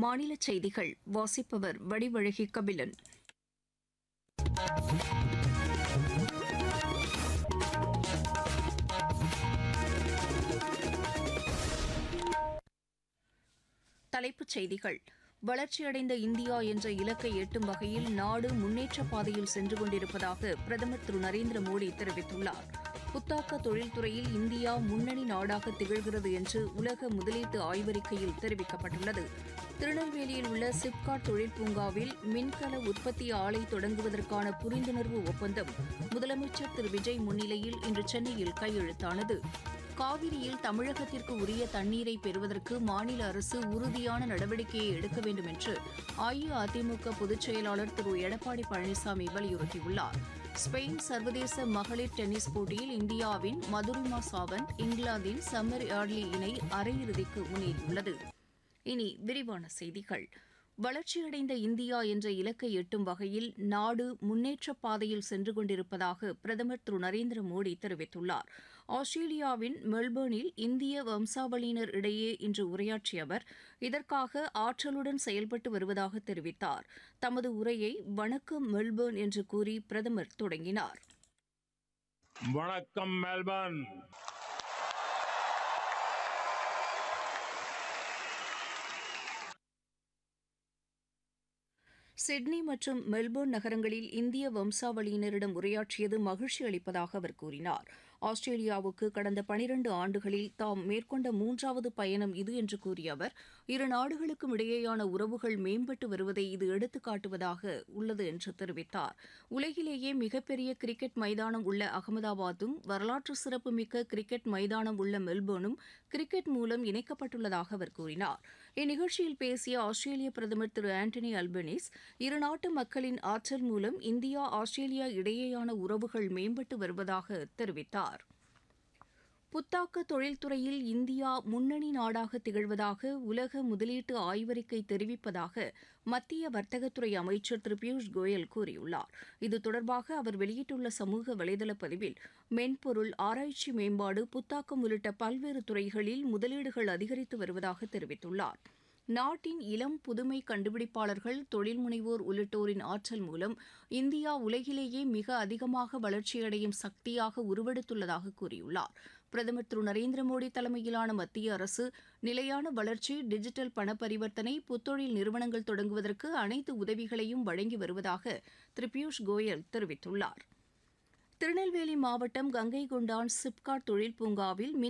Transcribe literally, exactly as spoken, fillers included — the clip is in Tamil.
மாநில செய்திகள் வாசிப்பவர் வடிவழகி கபிலன். தலைப்புச் செய்திகள். வளர்ச்சியடைந்த இந்தியா என்ற இலக்கை எட்டும் வகையில் நாடு முன்னேற்றப் பாதையில் சென்று கொண்டிருப்பதாக பிரதமர் திரு நரேந்திர மோடி தெரிவித்துள்ளார். புத்தாக்க தொழில்துறையில் இந்தியா முன்னணி நாடாக திகழ்கிறது என்று உலக முதலீட்டு ஆய்வறிக்கையில் தெரிவிக்கப்பட்டுள்ளது. திருநெல்வேலியில் உள்ள சிப்காட் தொழில் பூங்காவில் மின்கல உற்பத்தி ஆலை தொடங்குவதற்கான புரிந்துணர்வு ஒப்பந்தம் முதலமைச்சர் திரு விஜய் முன்னிலையில் இன்று சென்னையில் கையெழுத்தானது. காவிரியில் தமிழகத்திற்கு உரிய தண்ணீரை பெறுவதற்கு மாநில அரசு உறுதியான நடவடிக்கையை எடுக்க வேண்டும் என்று அஇஅதிமுக பொதுச் செயலாளர் திரு எடப்பாடி பழனிசாமி வலியுறுத்தியுள்ளார். ஸ்பெயின் சர்வதேச மகளிர் டென்னிஸ் போட்டியில் இந்தியாவின் மதுரிமா சாவந்த் இங்கிலாந்தின் சம்மர் யார்ட்லி இணை அரையிறுதிக்கு முன்னேறியுள்ளது. இனி விரிவான செய்திகள். வளர்ச்சியடைந்த இந்தியா என்ற இலக்கை எட்டும் வகையில் நாடு முன்னேற்றப் பாதையில் சென்று கொண்டிருப்பதாக பிரதமர் திரு நரேந்திர மோடி தெரிவித்துள்ளார். ஆஸ்திரேலியாவின் மெல்பர்னில் இந்திய வம்சாவளியினர் இடையே இன்று உரையாற்றிய அவர் இதற்காக ஆற்றலுடன் செயல்பட்டு வருவதாக தெரிவித்தார். தமது உரையை வணக்கம் மெல்பர்ன் என்று கூறி பிரதமர் தொடங்கினார். வணக்கம் மெல்பர்ன். சிட்னி மற்றும் மெல்போர்ன் நகரங்களில் இந்திய வம்சாவளியினரிடம் உரையாற்றியது மகிழ்ச்சி அளிப்பதாக அவர் கூறினார். ஆஸ்திரேலியாவுக்கு கடந்த பனிரண்டு ஆண்டுகளில் தாம் மேற்கொண்ட மூன்றாவது பயணம் இது என்று கூறிய அவர் இரு நாடுகளுக்கும் இடையேயான உறவுகள் மேம்பட்டு வருவதை இது எடுத்துக்காட்டுவதாக உள்ளது என்று தெரிவித்தார். உலகிலேயே மிகப்பெரிய கிரிக்கெட் மைதானம் உள்ள அகமதாபாத்தும் வரலாற்று சிறப்புமிக்க கிரிக்கெட் மைதானம் உள்ள மெல்போர்னும் கிரிக்கெட் மூலம் இணைக்கப்பட்டுள்ளதாக அவர் கூறினார். இந்நிகழ்ச்சியில் பேசிய ஆஸ்திரேலிய பிரதமர் திரு ஆண்டனி அல்பனீஸ் இரு நாட்டு மக்களின் ஆற்றல் மூலம் இந்தியா ஆஸ்திரேலியா இடையேயான உறவுகள் மேம்பட்டு வருவதாக தெரிவித்தார். புத்தாக்க தொழில்துறையில் இந்தியா முன்னணி நாடாக திகழ்வதாக உலக முதலீட்டு ஆய்வறிக்கை தெரிவிப்பதாக மத்திய வர்த்தகத்துறை அமைச்சர் திரு பியூஷ் கோயல் கூறியுள்ளார். இது தொடர்பாக அவர் வெளியிட்டுள்ள சமூக வலைதள பதிவில் மென்பொருள், ஆராய்ச்சி மேம்பாடு, புத்தாக்கம் உள்ளிட்ட பல்வேறு துறைகளில் முதலீடுகள் அதிகரித்து வருவதாக தெரிவித்துள்ளார். நாட்டின் இளம் புதுமை கண்டுபிடிப்பாளர்கள், தொழில் முனைவோர் உள்ளிட்டோரின் ஆற்றல் மூலம் இந்தியா உலகிலேயே மிக அதிகமாக வளர்ச்சியடையும் சக்தியாக உருவெடுத்துள்ளதாக கூறியுள்ளார். பிரதமர் திரு நரேந்திர மோடி தலைமையிலான மத்திய அரசு நிலையான வளர்ச்சி, டிஜிட்டல் பண பரிவர்த்தனை, புத்தொழில் நிறுவனங்கள் தொடங்குவதற்கு அனைத்து உதவிகளையும் வழங்கி வருவதாக திரு பியூஷ் கோயல் தெரிவித்துள்ளார். திருநெல்வேலி மாவட்டம் கங்கைகொண்டான் சிப்காட் தொழில் பூங்காவில்